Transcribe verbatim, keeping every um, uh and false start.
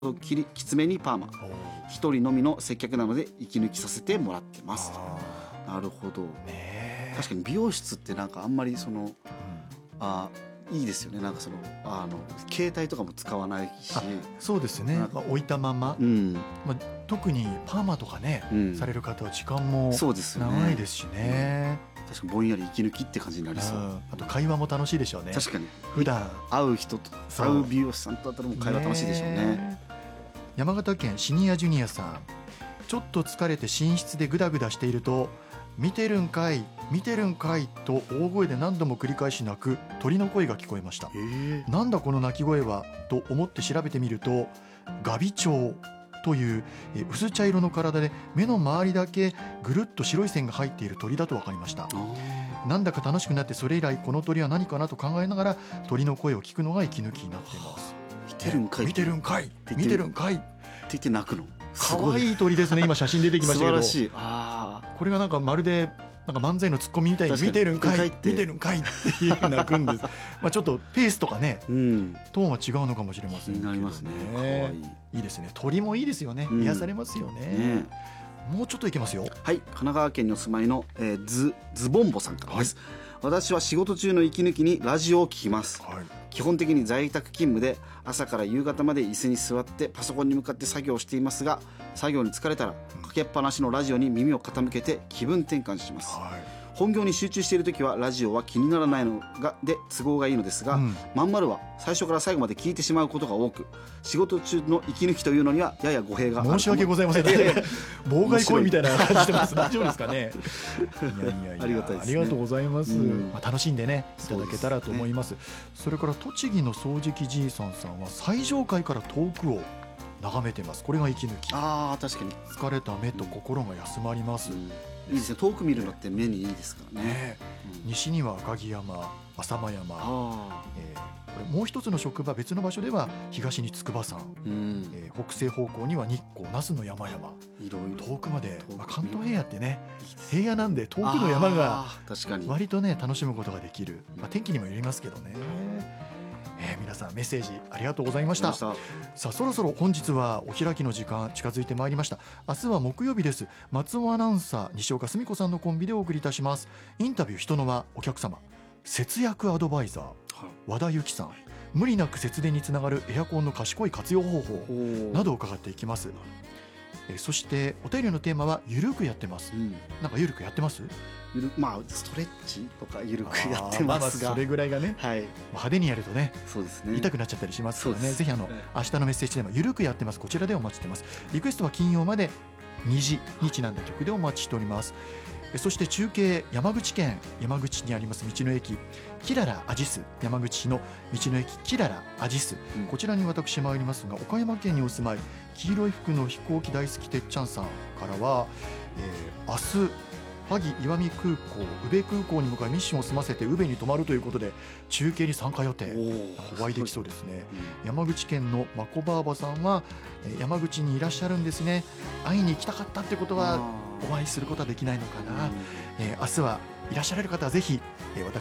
きりきつめにパーマ、一人のみの接客なので息抜きさせてもらってます。なるほど、ね、確かに美容室ってなんかあんまりその、うん、あいいですよね。なんかそのあの携帯とかも使わないし。 そうですね、まあ、置いたまま、うんまあ、特にパーマとかね、うん、される方は時間も長いですしね。 確かにぼんやり息抜きって感じになりそう。あ, あと会話も楽しいでしょうね。 確かに普段会う人と会う美容師さんとだったらもう会話楽しいでしょうね。ね山形県シニアジュニアさん、ちょっと疲れて寝室でグダグダしていると、見てるんかい見てるんかいと大声で何度も繰り返し鳴く鳥の声が聞こえました。なんだこの鳴き声はと思って調べてみると、ガビチョウという薄茶色の体で目の周りだけぐるっと白い線が入っている鳥だと分かりました。なんだか楽しくなって、それ以来この鳥は何かなと考えながら鳥の声を聞くのが息抜きになっています。 見てるんかい見てるんかい見てるんかいって言って鳴くの。 かわいい鳥ですね。今写真出てきましたけど、 素晴らしい。あこれがなんかまるでなんか漫才のツッコミみたいに見てるんかい見てるんかいっていう鳴くんです。まあちょっとペースとかね、うん、トーンは違うのかもしれませんけどね。気になりますね。かわいい。いいですね。鳥もいいですよね、うん、癒されますよ ね, ね。もうちょっといけますよ。 はい、神奈川県にお住まいの、えー、ズ, ズボンボさんからです、はい。私は仕事中の息抜きにラジオを聞きます、はい。基本的に在宅勤務で朝から夕方まで椅子に座ってパソコンに向かって作業をしていますが、作業に疲れたらかけっぱなしのラジオに耳を傾けて気分転換します、はい。本業に集中しているときはラジオは気にならないのがで都合がいいのですが、うん、まんまるは最初から最後まで聞いてしまうことが多く、仕事中の息抜きというのにはやや語弊がある。 申し訳ございません。妨害行為みたいな感じしてます。大丈夫ですかね。いやいやいや、 ありがたいですね。 ありがとうございます、うんまあ、楽しんでねいただけたらと思います。 そ, す、ね、それから栃木の掃除機じいさんさんは最上階から遠くを眺めてます。これが息抜き。 あ確かに疲れた目と心が休まります、うん、 いいですね。遠く見るのって目にいいですからね。ね、 うん、西には赤城山、浅間山、えー、これもう一つの職場別の場所では東に筑波山、うんえー、北西方向には日光那須の山々、いろいろ遠くまで、まあ、関東平野ってね平野なんで遠くの山が割とね楽しむことができる、まあ、天気にもよりますけどね。えー、皆さんメッセージありがとうございました。さあそろそろ本日はお開きの時間近づいてまいりました。明日は木曜日です。松尾アナウンサー、西岡澄子さんのコンビでお送りいたします。インタビュー人の輪、お客様、節約アドバイザー、はい、和田由紀さん、無理なく節電につながるエアコンの賢い活用方法などを伺っていきます。えー、そしてお便りのテーマはゆるくやってます、うん、なんかゆるくやってます？ ゆるまあストレッチとかゆるくやってますが、 まあ、それぐらいがね、はい、派手にやるとね、 そうですね、 痛くなっちゃったりしますからね。ぜひあの、はい、明日のメッセージテーマゆるくやってます、こちらでお待ちしてます。リクエストは金曜まで虹にちなんだ曲でお待ちしております。そして中継、山口県山口にあります道の駅キララアジス、山口市の道の駅キララアジス、うん、こちらに私参りますが、岡山県にお住まい黄色い服の飛行機大好きてっちゃんさんからは、えー、明日萩岩見空港、宇部空港に向かいミッションを済ませて宇部に泊まるということで中継に参加予定。お会いできそうですね。うん、山口県のまこばあばさんは山口にいらっしゃるんですね。会いに行きたかったってことはお会いすることはできないのかな。うん、えー、明日はいらっしゃれる方はぜひ、えー、私